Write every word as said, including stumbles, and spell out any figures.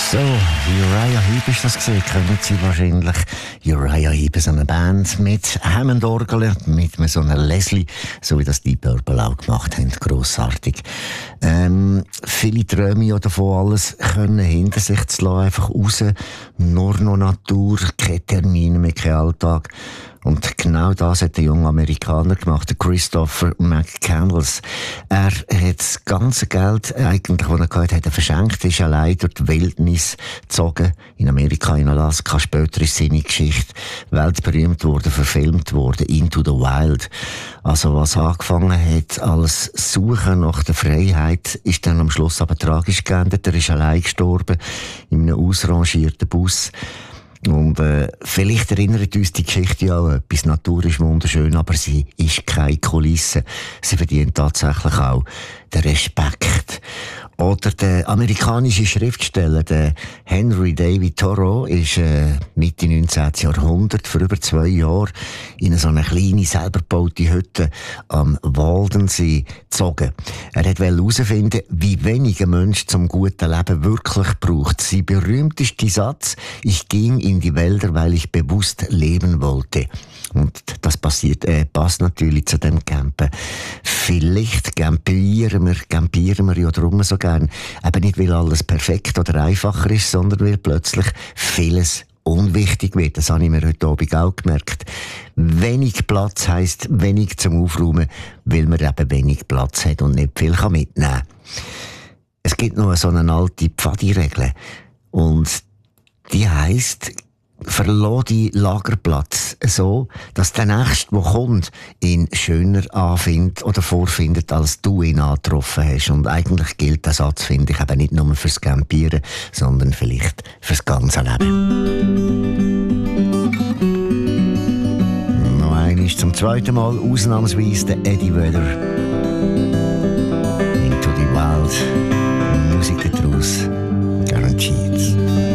So, Uriah Heep ist das gesehen, kennen Sie wahrscheinlich. Uriah Heep ist eine Band mit Hammond-Orgeln, mit so einer Leslie, so wie das die Purple auch gemacht haben. Grossartig. Ähm, viele träumen ja davon, alles können hinter sich zu lassen, einfach raus. Nur noch Natur, keine Termine mehr, kein Alltag. Und genau das hat der junge Amerikaner gemacht, der Christopher McCandless. Er hat das ganze Geld, eigentlich, das er gehabt hat, verschenkt, ist allein durch die Wildnis gezogen, in Amerika, in Alaska. Später ist seine Geschichte weltberühmt worden, verfilmt worden, Into the Wild. Also was angefangen hat als Suchen nach der Freiheit, ist dann am Schluss aber tragisch geendet. Er ist allein gestorben, in einem ausrangierten Bus. Und äh, vielleicht erinnert uns die Geschichte ja auch etwas. Die Natur ist wunderschön, aber sie ist keine Kulisse. Sie verdient tatsächlich auch den Respekt. Oder der amerikanische Schriftsteller, der Henry David Thoreau, ist äh, Mitte neunzehnten Jahrhundert, vor über zwei Jahren, in so eine kleine, selber gebaute Hütte am Waldensee gezogen. Er wollte herausfinden, wie wenig ein Mensch zum guten Leben wirklich braucht. Sein berühmtester Satz: Ich ging in die Wälder, weil ich bewusst leben wollte. Und das passiert, äh, passt natürlich zu dem Campen. Vielleicht campieren wir, campieren wir ja darum so gern. Eben nicht, weil alles perfekt oder einfacher ist, sondern weil plötzlich vieles unwichtig wird. Das habe ich mir heute Abend auch gemerkt. Wenig Platz heisst wenig zum Aufräumen, weil man eben wenig Platz hat und nicht viel mitnehmen kann. Es gibt noch so eine alte Pfadi-Regel. Und die heisst, verlass die Lagerplatz so, dass der Nächste, der kommt, ihn schöner anfindet oder vorfindet, als du ihn angetroffen hast. Und eigentlich gilt der Satz, finde ich, eben nicht nur fürs Campieren, sondern vielleicht fürs ganze Leben. Noch einmal zum zweiten Mal ausnahmsweise der Eddie Vedder.